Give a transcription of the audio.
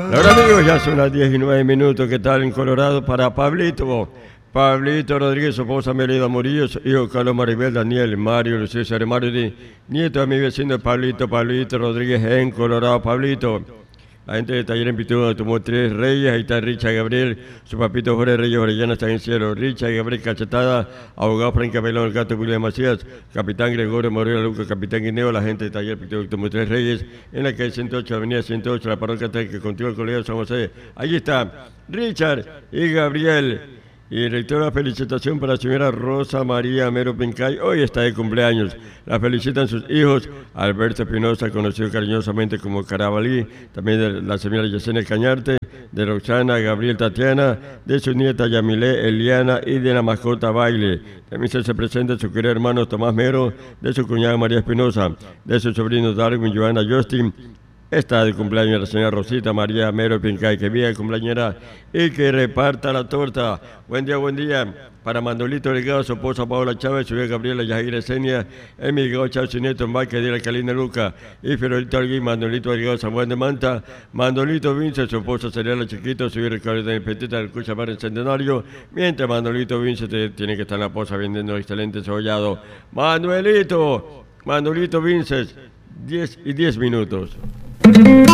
Ahora amigos, ya son las 19 minutos. ¿Qué tal en Colorado? Para Pablito Rodríguez, su esposa Melida Murillo, su hijo Carlos Maribel, Daniel, Mario, Lucía César, Mario, nieto de mi vecino Pablito Rodríguez en Colorado. Pablito, la gente de Taller en Pitúa tomó 3 Reyes. Ahí está Richard Gabriel, su papito Jorge Reyes Orellana está en el cielo. Richard Gabriel Cachetada, abogado Frank Capelón, el gato William Macías, capitán Gregorio Moreno Luca, capitán Guineo, la gente de Taller Pitúa tomó 3 Reyes en la calle 108, avenida 108, la parroquia que contigo el colegio de San José. Ahí está Richard y Gabriel. Y rectora, felicitación para la señora Rosa María Mero Pincay, hoy está de cumpleaños. La felicitan sus hijos, Alberto Espinosa, conocido cariñosamente como Carabalí, también de la señora Yesenia Cañarte, de Roxana, Gabriel, Tatiana, de su nieta Yamilé, Eliana y de la mascota Baile. También se presenta su querido hermano Tomás Mero, de su cuñada María Espinosa, de su sobrino Darwin, Joana, Justin. Está de cumpleaños la señora Rosita María Mero Pincay, que vive cumpleañera y que reparta la torta. Buen día para Manolito Delgado, su esposa Paola Chávez, su hija Gabriela Yajair Esenia, Emilio Chávez, su nieto en Vaque de la Calina Luca, y Fiorito Alguín, Manolito Delgado, San Juan de Manta, Manolito Vince, su esposa Cereala Chiquito, su hija Ricardo de Petita del Cuchamar en Centenario, mientras Manolito Vince tiene que estar en la posa vendiendo excelente cebollado. Manuelito Vince, 10 minutos.